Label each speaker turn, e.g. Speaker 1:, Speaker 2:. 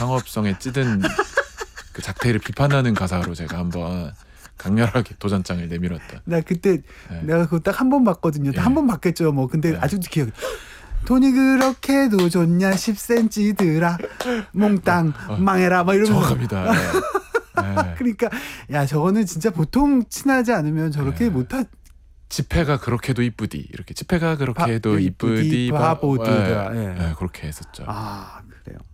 Speaker 1: 상업성에 찌든 그 작태를 비판하는 가사로 제가 한번 강렬하게 도전장을 내밀었다.
Speaker 2: 나 그때
Speaker 1: 네.
Speaker 2: 내가 그거 딱 한 번 봤거든요.
Speaker 1: 예.
Speaker 2: 한 번 봤겠죠. 뭐 근데
Speaker 1: 네.
Speaker 2: 아직도 기억이. 돈이 그렇게도 좋냐 10cm들아 몽땅 망해라 막 이러면서.
Speaker 1: 정확합니다. 네. 네.
Speaker 2: 그러니까 야 저거는 진짜 보통 친하지 않으면 저렇게
Speaker 1: 네.
Speaker 2: 못하.
Speaker 1: 지폐가 그렇게도 이쁘디 이렇게 지폐가 그렇게도
Speaker 2: 이쁘디
Speaker 1: 이쁘디
Speaker 2: 바보들아.
Speaker 1: 네.
Speaker 2: 예.
Speaker 1: 네, 그렇게 했었죠.
Speaker 2: 아 그래요.